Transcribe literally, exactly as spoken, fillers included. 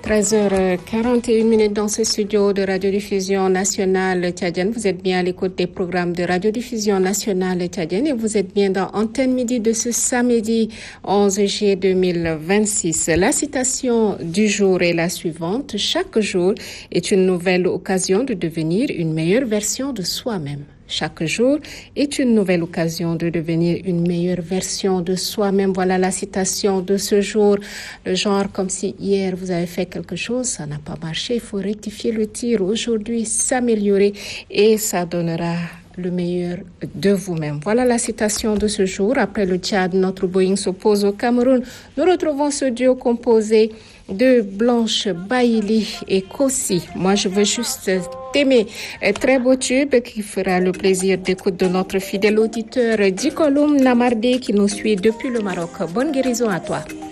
treize heures quarante et une minutes dans ce studio de radiodiffusion nationale tchadienne. Vous êtes bien à l'écoute des programmes de radiodiffusion nationale tchadienne et vous êtes bien dans Antenne Midi de ce samedi onze juillet deux mille vingt-six. La citation du jour est la suivante. Chaque jour est une nouvelle occasion de devenir une meilleure version de soi-même. Chaque jour est une nouvelle occasion de devenir une meilleure version de soi-même. Voilà la citation de ce jour. Le genre comme si hier vous avez fait quelque chose, ça n'a pas marché, il faut rectifier le tir. Aujourd'hui, s'améliorer et ça donnera le meilleur de vous-même. Voilà la citation de ce jour. Après le Tchad, notre Boeing s'oppose au Cameroun. Nous retrouvons ce duo composé de Blanche Bailly et Kossi. Moi, je veux juste t'aimer. Un très beau tube qui fera le plaisir d'écoute de notre fidèle auditeur Dikoloum Namardé qui nous suit depuis le Maroc. Bonne guérison à toi.